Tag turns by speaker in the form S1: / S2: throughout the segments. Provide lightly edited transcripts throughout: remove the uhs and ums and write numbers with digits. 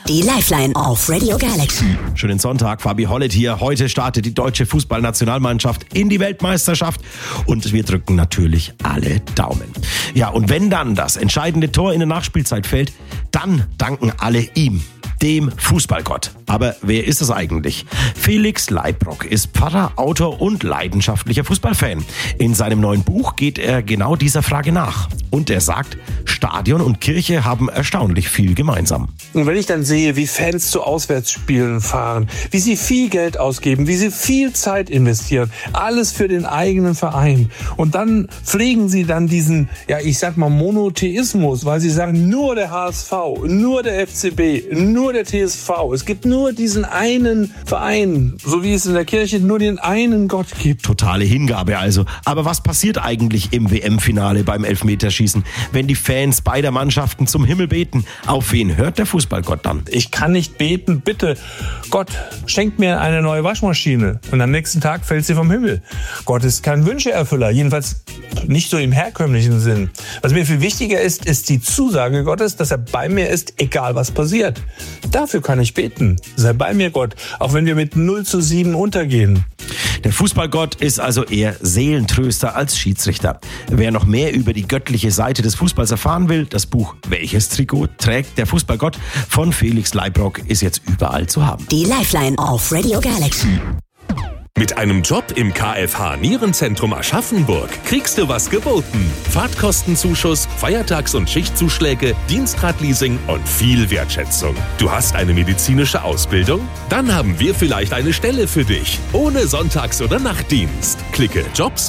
S1: Die Lifeline auf Radio Galaxy.
S2: Schönen Sonntag, Fabi Hollett hier. Heute startet die deutsche Fußballnationalmannschaft in die Weltmeisterschaft und wir drücken natürlich alle Daumen. Ja, und wenn dann das entscheidende Tor in der Nachspielzeit fällt, dann danken alle ihm, dem Fußballgott. Aber wer ist es eigentlich? Felix Leibrock ist Pfarrer, Autor und leidenschaftlicher Fußballfan. In seinem neuen Buch geht er genau dieser Frage nach. Und er sagt, Stadion und Kirche haben erstaunlich viel gemeinsam.
S3: Und wenn ich dann sehe, wie Fans zu Auswärtsspielen fahren, wie sie viel Geld ausgeben, wie sie viel Zeit investieren, alles für den eigenen Verein. Und dann pflegen sie dann diesen, Monotheismus, weil sie sagen, nur der HSV, nur der FCB, nur der TSV. Es gibt nur diesen einen Verein, so wie es in der Kirche nur den einen Gott gibt.
S2: Totale Hingabe also. Aber was passiert eigentlich im WM-Finale beim Elfmeterschießen, wenn die Fans beider Mannschaften zum Himmel beten? Auf wen hört der Fußballgott dann?
S3: Ich kann nicht beten, bitte, Gott, schenkt mir eine neue Waschmaschine. Und am nächsten Tag fällt sie vom Himmel. Gott ist kein Wünscheerfüller, jedenfalls nicht so im herkömmlichen Sinn. Was mir viel wichtiger ist, ist die Zusage Gottes, dass er bei mir ist, egal was passiert. Dafür kann ich beten. Sei bei mir, Gott, auch wenn wir mit 0:7 untergehen.
S2: Der Fußballgott ist also eher Seelentröster als Schiedsrichter. Wer noch mehr über die göttliche Seite des Fußballs erfahren will, das Buch Welches Trikot trägt der Fußballgott von Felix Leibrock ist jetzt überall zu haben.
S1: Die Lifeline auf Radio Galaxy.
S4: Mit einem Job im KFH Nierenzentrum Aschaffenburg kriegst du was geboten. Fahrtkostenzuschuss, Feiertags- und Schichtzuschläge, Dienstradleasing und viel Wertschätzung. Du hast eine medizinische Ausbildung? Dann haben wir vielleicht eine Stelle für dich. Ohne Sonntags- oder Nachtdienst. Klicke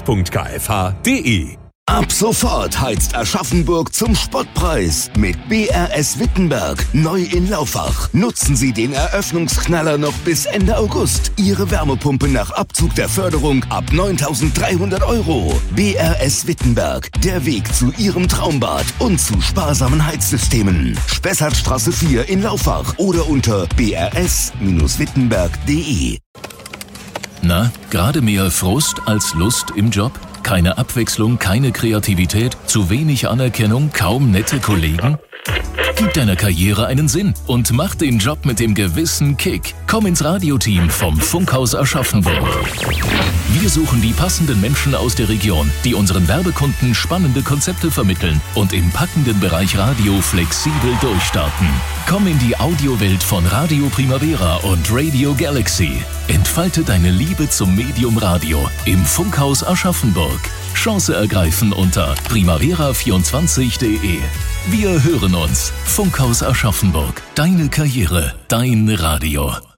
S4: jobs.kfh.de.
S5: Ab sofort heizt Aschaffenburg zum Spottpreis mit BRS Wittenberg, neu in Laufach. Nutzen Sie den Eröffnungsknaller noch bis Ende August. Ihre Wärmepumpe nach Abzug der Förderung ab 9.300 €. BRS Wittenberg, der Weg zu Ihrem Traumbad und zu sparsamen Heizsystemen. Spessartstraße 4 in Laufach oder unter brs-wittenberg.de.
S6: Na, gerade mehr Frust als Lust im Job? Keine Abwechslung, keine Kreativität, zu wenig Anerkennung, kaum nette Kollegen? Gib deiner Karriere einen Sinn und mach den Job mit dem gewissen Kick. Komm ins Radioteam vom Funkhaus Aschaffenburg. Wir suchen die passenden Menschen aus der Region, die unseren Werbekunden spannende Konzepte vermitteln und im packenden Bereich Radio flexibel durchstarten. Komm in die Audiowelt von Radio Primavera und Radio Galaxy. Entfalte deine Liebe zum Medium Radio im Funkhaus Aschaffenburg. Chance ergreifen unter primavera24.de. Wir hören uns. Funkhaus Aschaffenburg. Deine Karriere, dein Radio.